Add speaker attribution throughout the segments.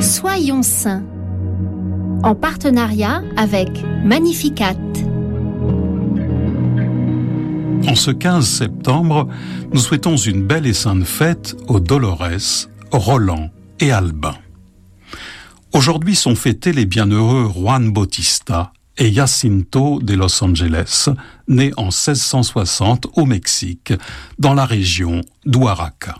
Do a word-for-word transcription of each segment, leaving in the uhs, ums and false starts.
Speaker 1: Soyons saints, en partenariat avec Magnificat.
Speaker 2: En ce quinze septembre, nous souhaitons une belle et sainte fête aux Dolores, Roland et Albin. Aujourd'hui sont fêtés les bienheureux Juan Bautista et Jacinto de Los Angeles, nés en seize cent soixante au Mexique, dans la région d'Oaxaca.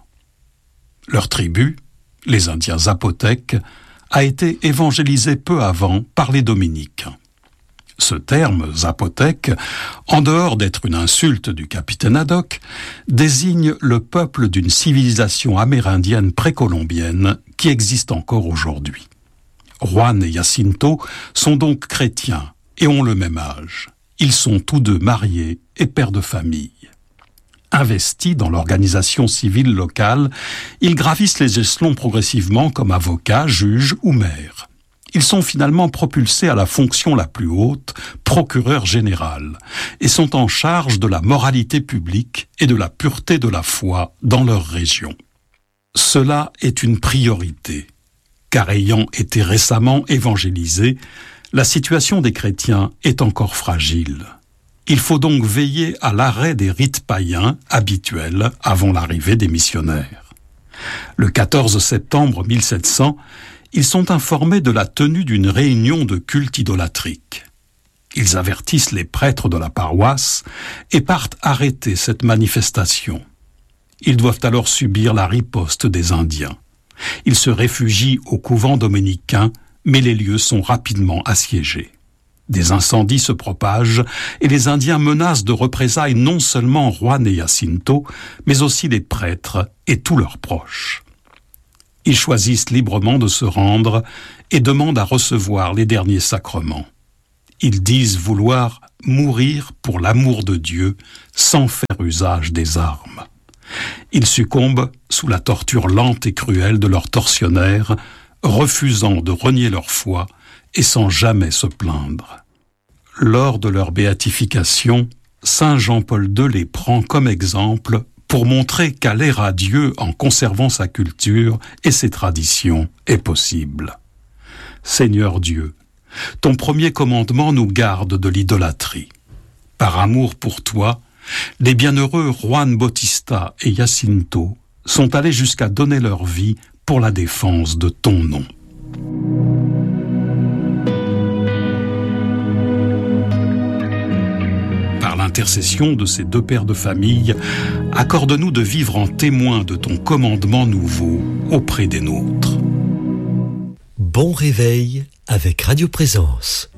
Speaker 2: Leur tribu, les Indiens Zapotèques, a été évangélisée peu avant par les dominicains. Ce terme, zapotèque, en dehors d'être une insulte du capitaine Haddock, désigne le peuple d'une civilisation amérindienne précolombienne qui existe encore aujourd'hui. Juan et Jacinto sont donc chrétiens et ont le même âge. Ils sont tous deux mariés et pères de famille. Investis dans l'organisation civile locale, ils gravissent les échelons progressivement comme avocats, juges ou maires. Ils sont finalement propulsés à la fonction la plus haute, procureur général, et sont en charge de la moralité publique et de la pureté de la foi dans leur région. Cela est une priorité, car ayant été récemment évangélisés, la situation des chrétiens est encore fragile. Il faut donc veiller à l'arrêt des rites païens habituels avant l'arrivée des missionnaires. Le quatorze septembre mille sept cents, ils sont informés de la tenue d'une réunion de culte idolâtrique. Ils avertissent les prêtres de la paroisse et partent arrêter cette manifestation. Ils doivent alors subir la riposte des Indiens. Ils se réfugient au couvent dominicain, mais les lieux sont rapidement assiégés. Des incendies se propagent et les Indiens menacent de représailles non seulement Juan et Jacinto, mais aussi les prêtres et tous leurs proches. Ils choisissent librement de se rendre et demandent à recevoir les derniers sacrements. Ils disent vouloir mourir pour l'amour de Dieu sans faire usage des armes. Ils succombent sous la torture lente et cruelle de leurs tortionnaires, refusant de renier leur foi et sans jamais se plaindre. Lors de leur béatification, saint Jean-Paul deux les prend comme exemple pour montrer qu'aller à Dieu en conservant sa culture et ses traditions est possible. Seigneur Dieu, ton premier commandement nous garde de l'idolâtrie. Par amour pour toi, les bienheureux Juan Bautista et Jacinto sont allés jusqu'à donner leur vie pour la défense de ton nom. Intercession de ces deux pères de famille, accorde-nous de vivre en témoin de ton commandement nouveau auprès des nôtres.
Speaker 3: Bon réveil avec Radio Présence.